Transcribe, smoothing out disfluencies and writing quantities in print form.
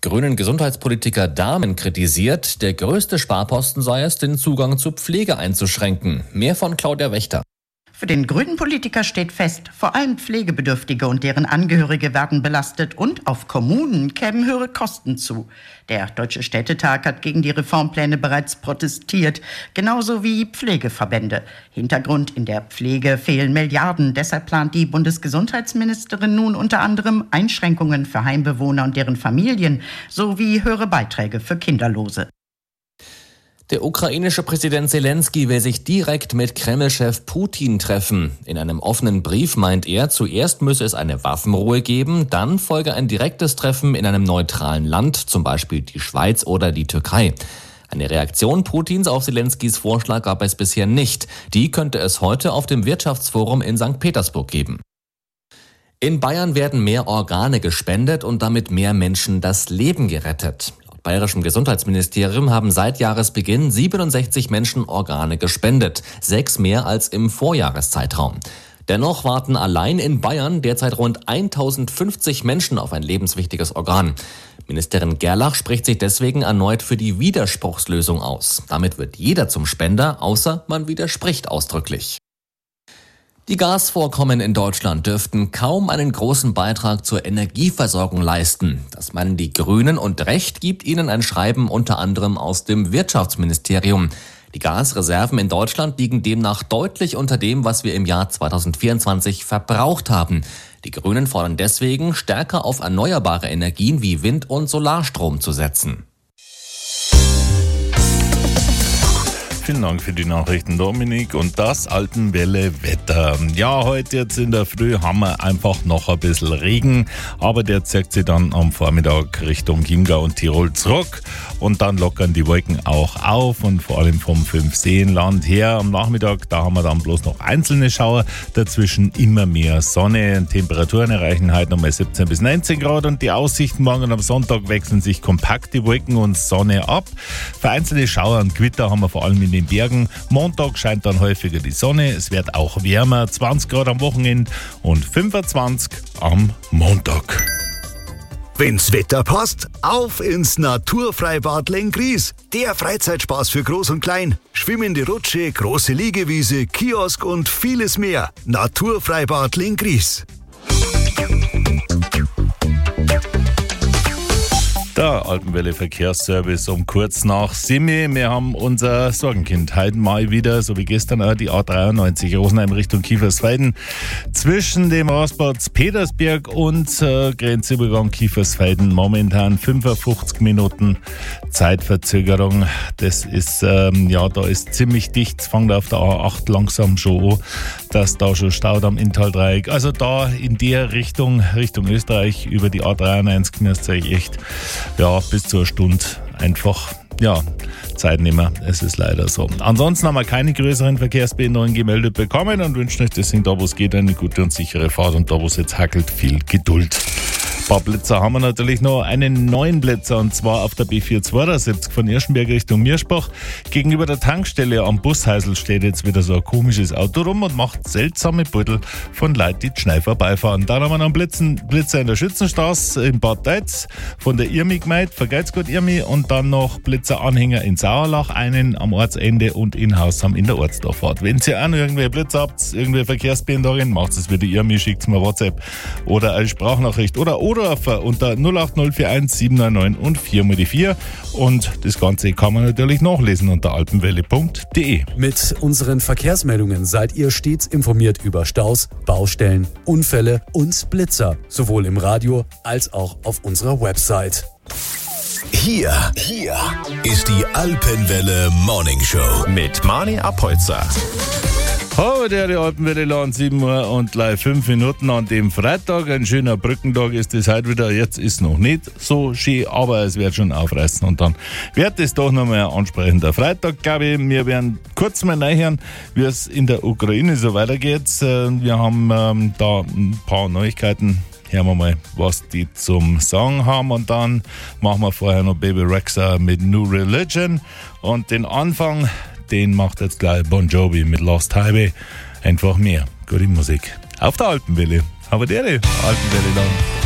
grünen Gesundheitspolitiker Dahmen kritisiert, der größte Sparposten sei es, den Zugang zur Pflege einzuschränken. Mehr von Claudia Wächter. Für den grünen Politiker steht fest, vor allem Pflegebedürftige und deren Angehörige werden belastet und auf Kommunen kämen höhere Kosten zu. Der Deutsche Städtetag hat gegen die Reformpläne bereits protestiert, genauso wie Pflegeverbände. Hintergrund: in der Pflege fehlen Milliarden. Deshalb plant die Bundesgesundheitsministerin nun unter anderem Einschränkungen für Heimbewohner und deren Familien sowie höhere Beiträge für Kinderlose. Der ukrainische Präsident Zelensky will sich direkt mit Kreml-Chef Putin treffen. In einem offenen Brief meint er, zuerst müsse es eine Waffenruhe geben, dann folge ein direktes Treffen in einem neutralen Land, zum Beispiel die Schweiz oder die Türkei. Eine Reaktion Putins auf Zelenskys Vorschlag gab es bisher nicht. Die könnte es heute auf dem Wirtschaftsforum in St. Petersburg geben. In Bayern werden mehr Organe gespendet und damit mehr Menschen das Leben gerettet. Bayerischem Gesundheitsministerium haben seit Jahresbeginn 67 Menschen Organe gespendet, 6 mehr als im Vorjahreszeitraum. Dennoch warten allein in Bayern derzeit rund 1050 Menschen auf ein lebenswichtiges Organ. Ministerin Gerlach spricht sich deswegen erneut für die Widerspruchslösung aus. Damit wird jeder zum Spender, außer man widerspricht ausdrücklich. Die Gasvorkommen in Deutschland dürften kaum einen großen Beitrag zur Energieversorgung leisten. Das meinen die Grünen, und Recht gibt ihnen ein Schreiben unter anderem aus dem Wirtschaftsministerium. Die Gasreserven in Deutschland liegen demnach deutlich unter dem, was wir im Jahr 2024 verbraucht haben. Die Grünen fordern deswegen, stärker auf erneuerbare Energien wie Wind- und Solarstrom zu setzen. Vielen Dank für die Nachrichten, Dominik. Und das Alpenwelle-Wetter. Ja, heute jetzt in der Früh haben wir einfach noch ein bisschen Regen, aber der zieht sich dann am Vormittag Richtung Chiemgau und Tirol zurück. Und dann lockern die Wolken auch auf, und vor allem vom Fünfseenland her. Am Nachmittag, da haben wir dann bloß noch einzelne Schauer, dazwischen immer mehr Sonne. Temperaturen erreichen heute nochmal 17 bis 19 Grad, und die Aussichten morgen am Sonntag wechseln sich kompakt die Wolken und Sonne ab. Vereinzelte Schauer und Gewitter haben wir vor allem in den Bergen. Montag scheint dann häufiger die Sonne, es wird auch wärmer, 20 Grad am Wochenende und 25 am Montag. Wenn's Wetter passt, auf ins Naturfreibad Lenggries. Der Freizeitspaß für Groß und Klein. Schwimmende Rutsche, große Liegewiese, Kiosk und vieles mehr. Naturfreibad Lenggries. Der Alpenwelle Verkehrsservice um kurz nach 7. Wir haben unser Sorgenkind heute mal wieder, so wie gestern auch, die A93 Rosenheim Richtung Kiefersfelden. Zwischen dem Rastplatz Petersberg und Grenzübergang Kiefersfelden momentan 55 Minuten Zeitverzögerung. Das ist, da ist ziemlich dicht. Es fängt auf der A8 langsam schon an, dass da schon Stau am Inntal-Dreieck. Also da in der Richtung Österreich über die A93 müsst ihr euch echt bis zu einer Stunde einfach Zeit nehmen. Es ist leider so. Ansonsten haben wir keine größeren Verkehrsbehinderungen gemeldet bekommen und wünschen euch deswegen, da wo es geht, eine gute und sichere Fahrt, und da wo es jetzt hackelt, viel Geduld. Ein paar Blitzer haben wir natürlich noch, einen neuen Blitzer, und zwar auf der B472 von Irschenberg Richtung Mirschbach. Gegenüber der Tankstelle am Busheisel steht jetzt wieder so ein komisches Auto rum und macht seltsame Beutel von Leuten, die schnell vorbeifahren. Dann haben wir noch einen Blitzer in der Schützenstraße in Bad Deutz von der Irmi-Gemeinde, vergeht's gut Irmi, und dann noch Blitzeranhänger in Sauerlach, einen am Ortsende und in Hausham in der Ortsdorffahrt. Wenn ihr auch noch irgendwelche Blitzer habt, irgendwelche Verkehrsbehinderungen, macht es wie die Irmi, schickt mir WhatsApp oder eine Sprachnachricht oder unter 08041 799 und 4x4. Und das Ganze kann man natürlich nachlesen unter alpenwelle.de. Mit unseren Verkehrsmeldungen seid ihr stets informiert über Staus, Baustellen, Unfälle und Blitzer, sowohl im Radio als auch auf unserer Website. Hier ist die Alpenwelle Morning Show mit Mani Apolzer. Oh, der Alpenwelle Land, 7 Uhr und gleich 5 Minuten an dem Freitag. Ein schöner Brückentag ist es heute wieder. Jetzt ist noch nicht so schön, aber es wird schon aufreißen. Und dann wird es doch nochmal ein ansprechender Freitag, glaube ich. Wir werden kurz mal reinhören, wie es in der Ukraine so weitergeht. Wir haben da ein paar Neuigkeiten. Hören wir mal, was die zum Sagen haben, und dann machen wir vorher noch Baby Rexha mit New Religion, und den Anfang, den macht jetzt gleich Bon Jovi mit Lost Highway. Einfach mehr gute Musik auf der Alpenwelle. Aber der Alpenwelle dann.